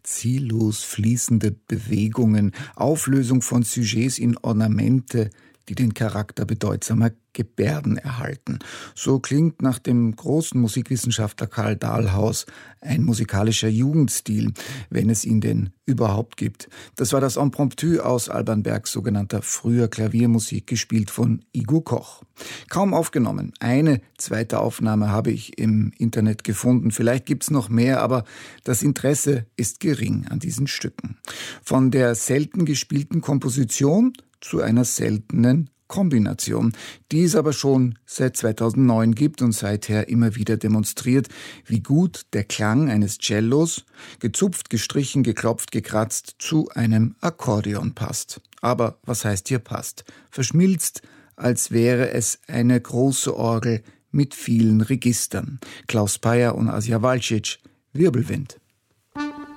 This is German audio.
Ziellos fließende Bewegungen, Auflösung von Sujets in Ornamente, die den Charakter bedeutsamer Gebärden erhalten. So klingt nach dem großen Musikwissenschaftler Karl Dahlhaus ein musikalischer Jugendstil, wenn es ihn denn überhaupt gibt. Das war das Impromptu aus Alban Bergs sogenannter früher Klaviermusik, gespielt von Igo Koch. Kaum aufgenommen. Eine zweite Aufnahme habe ich im Internet gefunden. Vielleicht gibt's noch mehr, aber das Interesse ist gering an diesen Stücken. Von der selten gespielten Komposition zu einer seltenen Kombination, die es aber schon seit 2009 gibt und seither immer wieder demonstriert, wie gut der Klang eines Cellos, gezupft, gestrichen, geklopft, gekratzt, zu einem Akkordeon passt. Aber was heißt hier passt? Verschmilzt, als wäre es eine große Orgel mit vielen Registern. Klaus Payer und Asja Walčić, Wirbelwind.